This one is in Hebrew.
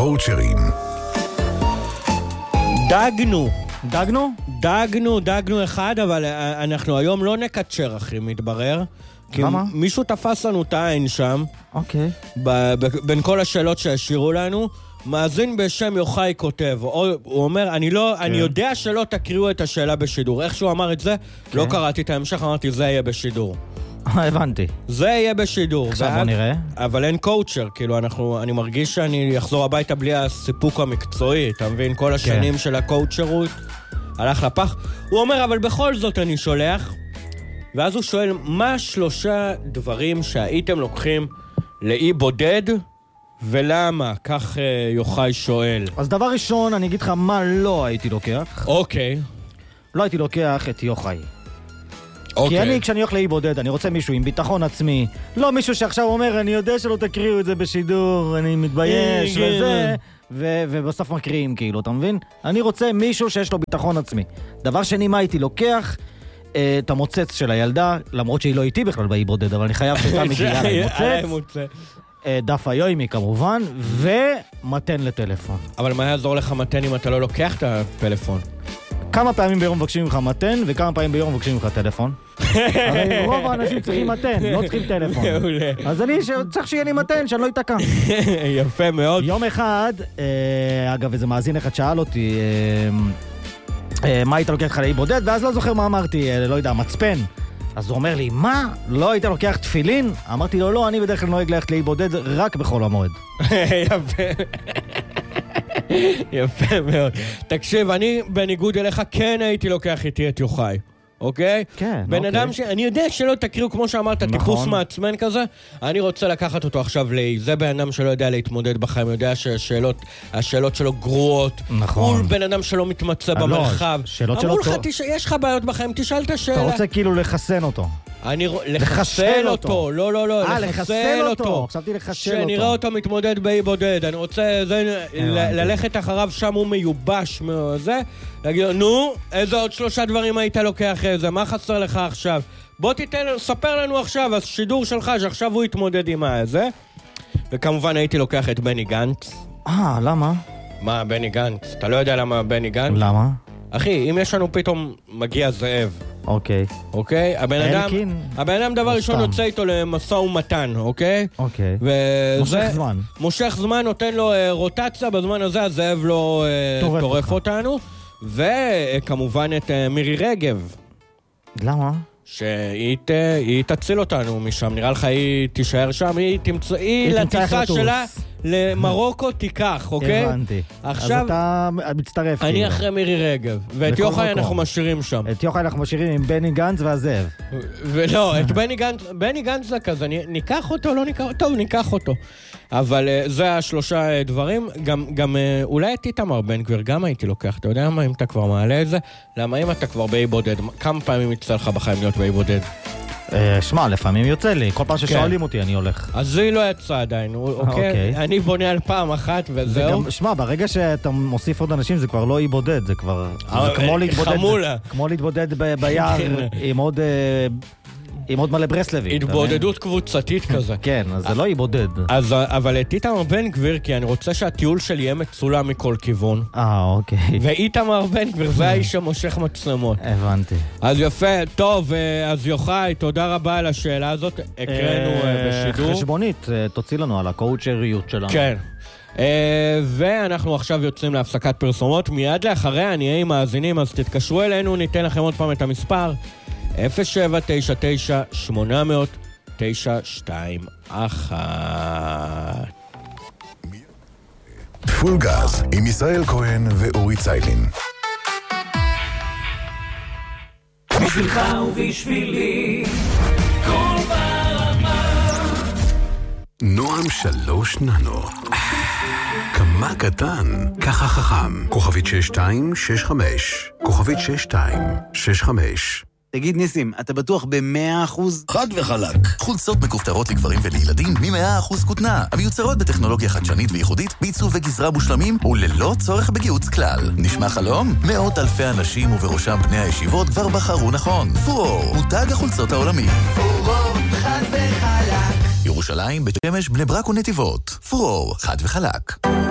קואוצ'רים. דאגנו אחד, אבל אנחנו היום לא נקצ'ר, אחי, מתברר. למה? מישהו תפס לנו את העין שם. אוקיי. בין כל השאלות שהשאירו לנו. מאזין בשם יוחאי כותב, הוא אומר, אני יודע שלא תקריאו את השאלה בשידור. איך שהוא אמר את זה, לא קראתי את ההמשך, אמרתי, זה יהיה בשידור. הבנתי. זה יהיה בשידור. עכשיו בוא נראה. אבל אין קואוצ'ר, כאילו, אני מרגיש שאני אחזור הביתה בלי הסיפוק המקצועי, אתה מבין? כל השנים של הקואוצ'רות הלך לפח. הוא אומר, אבל בכל זאת אני שולח, ואז הוא שואל, מה 3 דברים שהייתם לוקחים לאי בודד, ולמה? כך יוחאי שואל. אז דבר ראשון, אני אגיד לך מה לא הייתי לוקח. אוקיי. לא הייתי לוקח את יוחאי. אוקיי. כי אני, כשאני הולך לאי בודד, אני רוצה מישהו עם ביטחון עצמי. לא מישהו שעכשיו אומר, אני יודע שלא תקריאו את זה בשידור, אני מתבייש וזה, ובסוף מקריאים כאילו, אתה מבין? אני רוצה מישהו שיש לו ביטחון עצמי. דבר שני, מה הייתי לוקח? את המוצץ של הילדה, למרות שהיא לא איתי בכלל באי בודד, אבל אני חייב שאתה מגיעה למוצץ. דף היומי כמובן, ומתן לטלפון. אבל מה יעזור לך מתן אם אתה לא לוקח את הפלאפון? כמה פעמים ביום מבקשים ממך מתן, וכמה פעמים ביום מבקשים ממך טלפון. הרי רוב האנשים צריכים מתן, לא צריכים טלפון. אז אני צריך שיהיה לי מתן, שאני לא אתקע. יפה מאוד. יום אחד, אגב, איזה מאזין אחד שאל אותי, מה היית לוקח לך לאי בודד, ואז לא זוכר מה אמרתי, לא יודע, מצפן. אז הוא אומר לי, מה? לא היית לוקח תפילין? אמרתי לו, לא, אני בדרך כלל נוהג ללכת לאי בודד רק בחול המועד. יפה. יפה מאוד. תקשיב, אני בניגוד אליך כן הייתי לוקח איתי את יוחאי. אוקיי? כן, בן אדם אני יודע שלא תקריאו, כמו שאמרת, טיפוס מעצמן כזה, אני רוצה לקחת אותו עכשיו זה בן אדם שלא יודע להתמודד בחיים, יודע שהשאלות שלו גרועות, נכון. הוא בן אדם שלא מתמצא במרחב. אמרו לך, יש לך בעיות בחיים, תשאל את השאלה. אתה רוצה כאילו לחסן אותו. לחסל אותו, לא, לחסל אותו. חשבתי לחסל אותו. שנראה אותו מתמודד באי בודד. אני רוצה ללכת אחריו, שם הוא מיובש מזה, להגיד לו, נו, איזה עוד 3 דברים היית לוקח איזה, מה חסר לך עכשיו? בוא ספר לנו עכשיו, השידור שלך, שעכשיו הוא יתמודד עם זה. וכמובן הייתי לוקח את בני גנץ. למה? מה, בני גנץ? אתה לא יודע למה בני גנץ? למה? אחי, אם יש לנו פתאום מגיע זאב. אוקיי. הבן אדם דבר ראשון יוצא איתו למשא ומתן, אוקיי? מושך זמן, נותן לו רוטציה, בזמן הזה הזאב לא טורף אותנו. וכמובן את מירי רגב. למה? שהיא תציל אותנו משם, נראה לך היא תישאר שם, היא לטיסה שלה למרוקו תיקח, אוקיי? הבנתי. עכשיו, אז אתה מצטרף. אני אחרי מירי רגב, ואת יוחאי אנחנו משאירים שם. את יוחאי אנחנו משאירים עם בני גנץ והזאב. ולא, את בני גנץ זה כזה, ניקח אותו, לא ניקח אותו, טוב, ניקח אותו. אבל זה 3 דברים, גם אולי את איתמר בן גביר גם הייתי לוקח, אתה יודע מה, אם אתה כבר מעלה את זה, למה אם אתה כבר באי בודד, כמה פעמים יצא לך בחיים להיות באי בודד? שמע, לפעמים יוצא לי, כל פעם ששואלים אותי אני הולך. אז זה לא יצא עדיין, אוקיי? אני בונה על פעם אחת וזהו. שמע, ברגע שאתה מוסיף עוד אנשים זה כבר לא אי בודד, זה כבר... כמו להתבודד ביער עם עוד מלא ברסלבים. התבודדות קבוצתית כזה. כן, אז זה לא ייבודד. אבל את איתמר בן גביר, כי אני רוצה שהטיול שלי יהיה מצולם מכל כיוון. אוקיי. ואיתמר בן גביר, זה האיש המושך מצלמות. הבנתי. אז יפה, טוב, אז יוחאי, תודה רבה על השאלה הזאת. הקראנו בשידור. חשבונית, תוציא לנו על הקואוצ'ריות שלנו. כן. ואנחנו עכשיו יוצאים להפסקת פרסומות. מיד לאחריה נהיה עם מאזינים, אז תתקשרו אלינו, ניתן לכם עוד פעם את המספר. 0799-800-921. פול גז עם ישראל כהן ואורי ציילין. בשבילך ובשבילי כל ברמה. נועם 3 ננו. כמה קטן, ככה חכם. כוכבית 6265. כוכבית 6265. תגיד ניסים, אתה בטוח ב100%? חד וחלק. חולצות מכופתרות לגברים ולילדים מ100% כותנה, המיוצרות בטכנולוגיה חדשנית וייחודית, בעיצוב וגזרה מושלמים וללא צורך בגיוץ כלל. נשמע חלום? 100,000 אנשים ובראשם בני הישיבות כבר בחרו נכון. פורור, מותג החולצות העולמי. פורור, חד וחלק. ירושלים, בית שמש, בני ברק ונתיבות. פורור, חד וחלק.